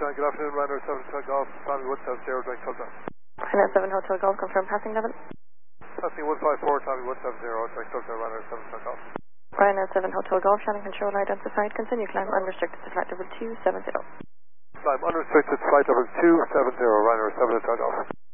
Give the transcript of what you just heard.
good afternoon, Ryanair 7 Hotel Golf, Tommy 170, direct Hotel. Ryanair 7 Hotel Golf, confirm passing level. Passing 154, Tommy 170, direct Hotel, Ryanair 7 Hotel Golf. Ryanair 7 Hotel Golf, Shannon control identified, continue climb unrestricted to flight level 270. Climb unrestricted, flight level 270, Ryanair 7 Hotel Golf.